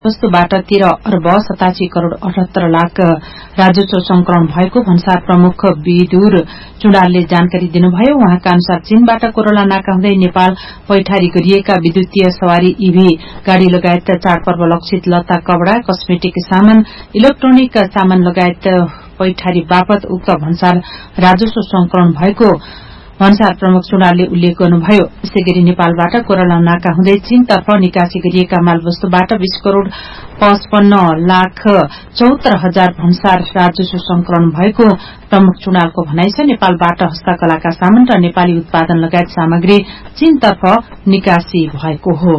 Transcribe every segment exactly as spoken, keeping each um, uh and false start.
वस्तुबाट तेह्र अर्ब सतासी करोड़ अठहत्तर लाख राजस्व संकलन भएको भन्सार प्रमुख विदुर चुडालले जानकारी दिनुभयो। उहाँका अनुसार चीनबाट कोरोला नाका हुँदै नेपाल पैठारी गरिएका विद्युतीय सवारी ईभी गाड़ी लगायत चाडपर्व लक्षित लत्ता कपड़ा कस्मेटिक सामान इलेक्ट्रोनिक सामान लगायत पैठारी बापत उक्त भन्सार राजस्व संकलन भएको भन्सार प्रमुख चुडालले उल्लेख गर्नुभयो। यसैगरी नेपालबाट कोरोला नाका हुँदै चीनतर्फ निकासी गरिएका मालवस्तुबाट बीस करोड़ पचपन्न लाख चौहत्तर हजार भन्सार राजस्व संकलन भएको प्रमुख चुडालको भनाइ छ। नेपालबाट हस्तकलाका सामान र नेपाली उत्पादन लगायत सामग्री चीनतर्फ निकासी भएको हो।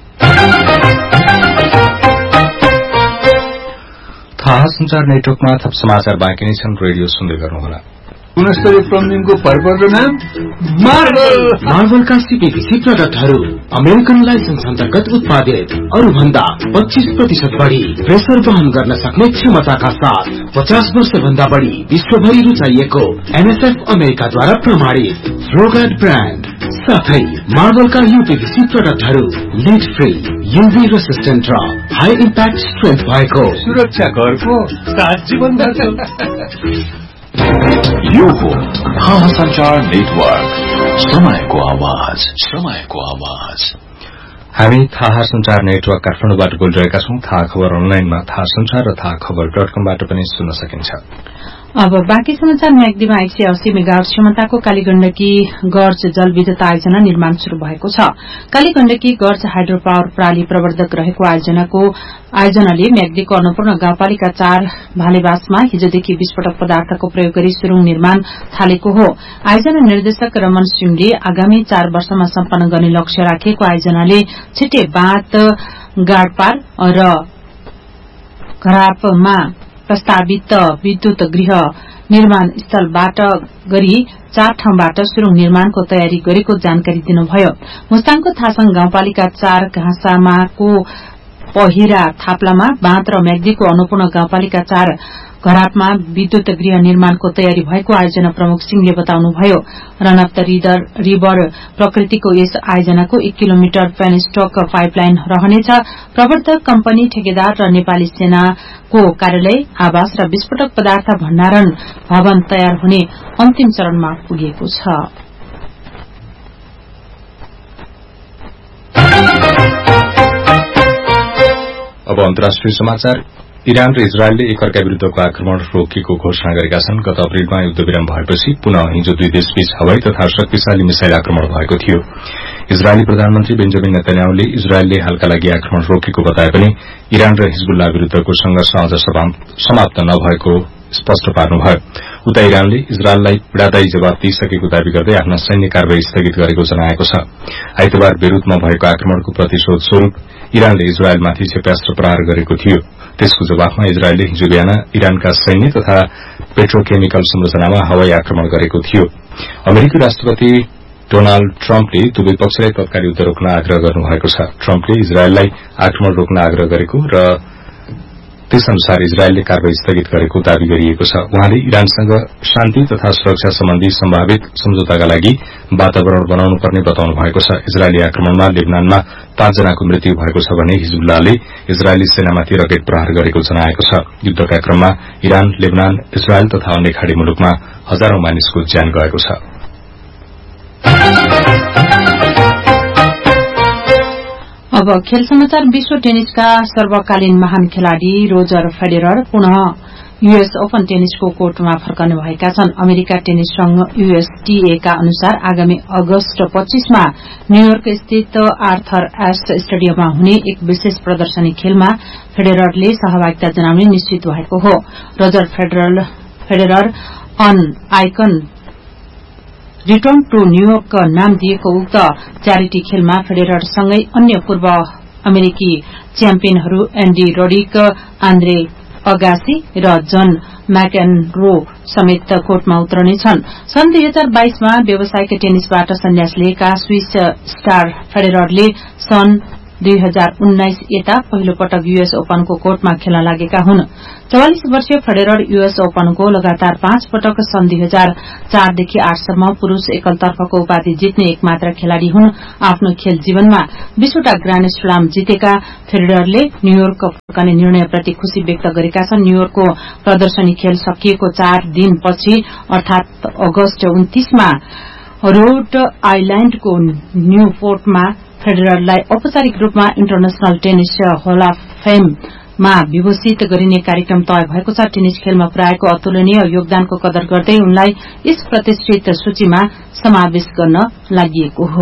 थाहा संचार नेटवर्कमा थप समाचार बाँकी नै छन्। रेडियो सुन्दै गर्नुहोला। गुणस्तरीय प्लम्बिङको भरपर्दो नाम मार्बल। मार्बलका सीपीवीसी प्रडक्टहरू अमेरिकन लाइसेन्स अन्तर्गत उत्पादित, अरू भन्दा पच्चीस प्रतिशत बढ़ी प्रेसर वहन गर्न सक्ने क्षमताका साथ पचास वर्ष भन्दा बढ़ी विश्वभरि रुचाइएको एनएसएफ अमेरिकाद्वारा प्रमाणित फ्लोगार्ड ब्रान्ड साथै मार्बलका यूपीवीसी प्रडक्टहरू लिड फ्री, यूभी रेसिस्टेन्ट र हाई इम्प्याक्ट स्ट्रेन्थ भएको सुरक्षा घरको सात जीवन यो हो थाहा संचार नेटवर्क, समयको आवाज, समयको आवाज। हामी थाहा संचार नेटवर्क काठमाडौँबाट बोलिरहेका छौं। थाहा खबर अनलाइनमा थाहा संचार र थाहा खबर डट कमबाट पनि सुन्न सकिन्छ। अब बाँकी समाचार। म्याग्दीमा एक सय अस्सी मेगावाट क्षमताको कालीगण्डकी गर्ज जलविद्युत आयोजना निर्माण शुरू भएको छ। कालीगण्डकी गर्ज हाइड्रो पावर प्रणाली प्रवर्धक रहेको आयोजनाको आयोजनाले म्याग्दीको अन्नपूर्ण गाउँपालिका चार भालेबासमा हिजोदेखि विस्फोटक पदार्थको प्रयोग गरी सुरुङ निर्माण थालेको हो। आयोजना निर्देशक रमन सिंहले आगामी चार वर्षमा सम्पन्न गर्ने लक्ष्य राखेको आयोजनाले छिट्टै बाँध गाडपार र घरापमा प्रस्तावित विद्युत गृह निर्माण स्थलबाट गरी चार ठाउँबाट सुरुङ निर्माणको तयारी गरेको जानकारी दिनुभयो। मुस्ताङको थासङ गाउँपालिका चार घाँसामाको पहिरा थाप्लामा बाँध र म्याग्दीको अन्नपूर्ण गाउँपालिका चार घरापमा विद्युत गृह निर्माणको तयारी भएको आयोजना प्रमुख सिंहले बताउनुभयो। रन अफ द रिभर प्रकृतिको यस आयोजनाको एक किलोमिटर पेनस्टक पाइपलाइन रहनेछ। प्रवर्धक कम्पनी, ठेकेदार र नेपाली सेनाको कार्यालय, आवास र विस्फोटक पदार्थ भण्डारण भवन तयार हुने अन्तिम चरणमा पुगेको छ। अब अन्तर्राष्ट्रिय समाचार। इरान र इजरायलले एकअर्का विरूद्धको आक्रमण रोकेको घोषणा गरेका छन्। गत अप्रेलमा युद्धविराम भएपछि पुनः हिजो दुई देशबीच हवाई तथा शक्तिशाली मिसाइल आक्रमण भएको थियो। इजरायली प्रधानमन्त्री बेन्जामिन नेतन्याहुले इजरायलले हालका लागि आक्रमण रोकेको बताए पनि इरान र हिजबुल्लाह विरूद्धको संघर्ष अझ समाप्त नभएको स्पष्ट पार्नुभयो। उता इरानले इजरायललाई पीड़ादायी जवाब दिइसकेको दावी गर्दै आफ्ना सैन्य कारवाही स्थगित गरेको जनाएको छ। आइतबार बेरुतमा भएको आक्रमणको प्रतिशोध स्वरूप इरानले इजरायलमाथि क्षेप्यास्त्र प्रहार गरेको थियो। त्यसको जवाफमा इजरायलले हिजो बिहान इरानका सैन्य तथा पेट्रोकेमिकल संरचनामा हवाई आक्रमण गरेको थियो। अमेरिकी राष्ट्रपति डोनाल्ड ट्रम्पले दुवै पक्षलाई तत्काल युद्ध रोक्न आग्रह गर्नुभएको छ। ट्रम्पले इजरायललाई आक्रमण रोक्न आग्रह गरेको र त्यसअनुसार इजरायलले कारवाही स्थगित गरेको दावी गरिएको छ। उहाँले इरानसँग शान्ति तथा सुरक्षा सम्बन्धी सम्भावित सम्झौताका लागि वातावरण बनाउनु पर्ने बताउनु भएको छ। इजरायली आक्रमणमा लेबनानमा पाँचजनाको मृत्यु भएको छ भने हिजबुल्लाहले इजरायली सेनामाथि रकेट प्रहार गरेको जनाएको छ। युद्धका क्रममा इरान, लेबनान, इजरायल तथा अन्य खाड़ी मुलुकमा हजारौं मानिसको ज्यान गएको छ। अब खेल समाचार। विश्व टेनिसका सर्वकालीन महान खेलाड़ी रोजर फेडेरर पुनः यूएस ओपन टेनिसको कोर्टमा फर्कने भएका छन्। अमेरिका टेनिस संघ यूएसटीए का अनुसार आगामी अगस्त पच्चीसमा न्यूयोर्क स्थित आर्थर एश स्टेडियममा हुने एक विशेष प्रदर्शनी खेलमा फेडेररले सहभागिता जनाउने निश्चित भएको हो। Roger Federer on icon return two New York नाम दिएको उक्त च्यारिटी खेलमा फेडेररसँगै अन्य पूर्व अमेरिकी च्याम्पियनहरू एन्डी रोडिक, आन्द्रे अगासी र जन म्याकेनरो समेत कोर्टमा उत्रनेछन्। सन् दुई हजार बाइसमा व्यावसायिक टेनिसबाट सन्यास लिएका स्विस स्टार फेडेररले सन् दुई हजार उन्नाइस यता पहिलो पटक यूएस ओपनको कोर्टमा खेल्न लागेका हुन्। चौवालिस वर्षीय फेडरर यूएस ओपनको लगातार पाँच पटक सन् दुई हजार चारदेखि आठसम्म पुरूष एकलतर्फको उपाधि जित्ने एकमात्र खेलाड़ी हुन्। आफ्नो खेल जीवनमा बीसवटा ग्राण्ड स्लाम जितेका फेडररले न्यूयोर्क फर्कने निर्णयप्रति खुशी व्यक्त गरेका छन्। न्यूयोर्कको प्रदर्शनी खेल सकिएको चार दिनपछि अर्थात अगस्त उन्तीसमा रोड आइल्याण्डको न्यूपोर्टमा फेडररलाई औपचारिक रूपमा इन्टरनेशनल टेनिस हल अफ फेममा विभूषित गरिने कार्यक्रम तय भएको छ। टेनिस खेलमा पुर्याएको अतुलनीय योगदानको कदर गर्दै उनलाई यस प्रतिष्ठित सूचीमा समावेश गर्न लागि हो।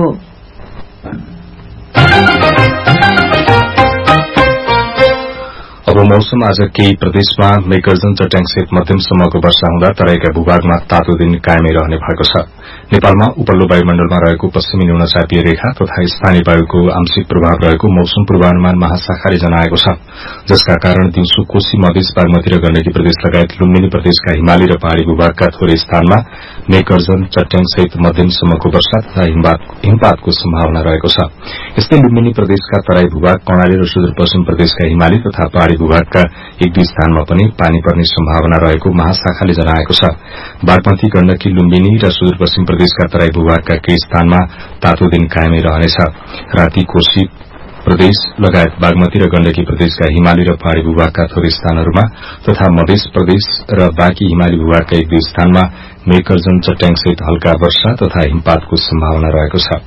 अब मौसम। आज केही प्रदेशमा मेघगर्जन चट्याङसहित मध्यमसम्मको वर्षा हुँदा तराईका भूभागमा तातो दिन कायमै रहने भएको छ। नेपालमा उपल्लो वायुमण्डलमा रहेको पश्चिमी न्यूनचापीय रेखा तथा स्थानीय वायुको आंशिक प्रभाव रहेको मौसम पूर्वानुमान महाशाखाले जनाएको छ, जसका कारण दिउँसो कोशी मधेस बागमती र गण्डकी प्रदेश लगायत लुम्बिनी प्रदेशका हिमाली र पहाड़ी भूभागका थोरै स्थानमा मेघगर्जन चट्याङसहित मध्यमसम्मको वर्षा तथा हिमपातको सम्भावना रहेको छ। यस्तै लुम्बिनी प्रदेशका तराई भूभाग, कर्णाली र सुदूरपश्चिम प्रदेशका हिमाली तथा पहाड़ी भूभागका एक दुई स्थानमा पनि पानी पर्ने सम्भावना रहेको महाशाखाले जनाएको छ। बागमती, गण्डकी, लुम्बिनी र सुदूरपश्चिम प्रदेशका तराई भूभागका केही स्थानमा तातो दिन कायमै रहनेछ। राति कोशी प्रदेश लगायत बागमती र गण्डकी प्रदेशका हिमाली र पहाड़ी भूभागका थोरै स्थानहरूमा तथा मध्य प्रदेश र बाँकी हिमाली भूभागका एक दुई स्थानमा मेघगर्जन चट्याङसहित हल्का वर्षा तथा हिमपातको सम्भावना रहेको छ।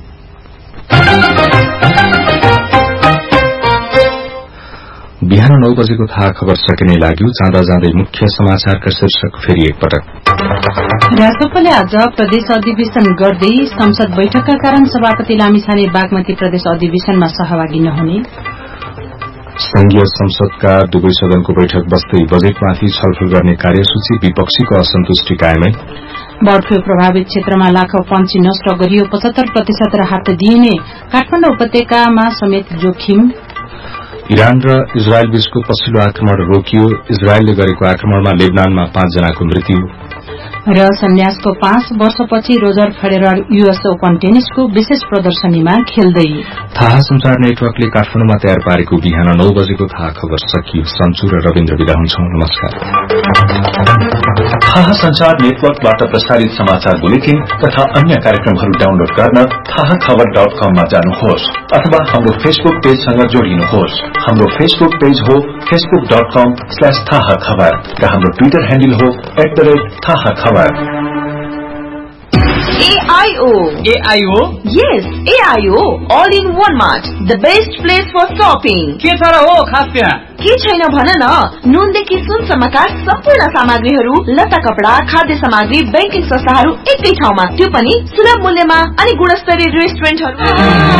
बिहान नौ बजेको थाहा खबर सकिने लाग्यो। जाँदा जाँदै मुख्य समाचारका शीर्षक फेरि एकपटक। राजसभाले आज प्रदेश अधिवेशन गर्दै संसद बैठकका कारण सभापति लामिछाने बागमती प्रदेश अधिवेशनमा सहभागी नहुने। संघीय संसदका दुवै सदनको बैठक बस्दै बजेटमाथि छलफल गर्ने कार्यसूची, विपक्षीको असन्तुष्टि कायमै। बर्ड फ्लू प्रभावित क्षेत्रमा लाखौं पंक्षी नष्ट गरियो, पचहत्तर प्रतिशत राहत दिइने। काठमाडौँ उपत्यकामा समेत जोखिम। इरान र इजरायल बीचको पछिल्लो आक्रमण रोकियो, इजरायलले गरेको आक्रमणमा लेबनानमा पाँच जनाको मृत्यु। र सन्यासको पाँच वर्षपछि रोजर फेडरर यूएस ओपन टेनिसको विशेष प्रदर्शनीमा खेल्दै। थाहा संचार नेटवर्कले काठमाडौँमा तयार पारेको बिहान नौ बजेको थाहा खबर सकियो। सन्चु र रविन्द्र विदा हुन्छौं। नमस्कार। थाहा संचार नेटवर्कबाट प्रसारित समाचार बुलेटिन तथा अन्य कार्यक्रमहरू डाउनलोड गर्न थाहा खबर डट कममा जानुहोस् अथवा हाम्रो फेसबुक पेजसँग जोडिनुहोस्। हाम्रो फेसबुक पेज हो फेसबुक डट कम स्ल्याश थाहा खबर र हाम्रो ट्विटर ह्यान्डल हो एट द रेट थाहा खबर। A I O. A I O? Yes, A I O. All in one mart. The best place for shopping. के छ र हो खास त्यहाँ? के छैन भन न। नुनदेखि सुनसम्मका सम्पूर्ण सामग्रीहरू, लत्ता कपडा, खाद्य सामग्री, बैंकिङ संस्थाहरू एकै ठाउँमा, त्यो पनि सुलभ मूल्यमा अनि गुणस्तरीय रेस्टुरेन्टहरू।